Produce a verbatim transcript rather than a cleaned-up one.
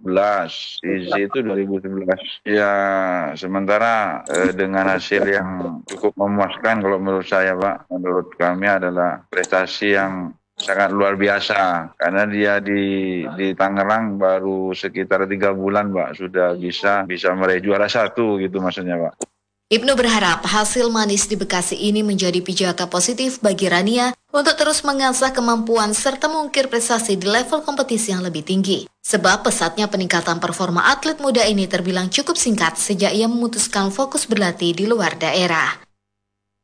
sebelas, Izzy itu dua ribu sebelas. Ya, sementara eh, dengan hasil yang cukup memuaskan kalau menurut saya, Pak, menurut kami adalah prestasi yang sangat luar biasa karena dia di di Tangerang baru sekitar tiga bulan, Pak, sudah bisa bisa meraih juara satu gitu maksudnya, Pak. Ibnu berharap hasil manis di Bekasi ini menjadi pijaka positif bagi Rania untuk terus mengasah kemampuan serta mengukir prestasi di level kompetisi yang lebih tinggi. Sebab pesatnya peningkatan performa atlet muda ini terbilang cukup singkat sejak ia memutuskan fokus berlatih di luar daerah.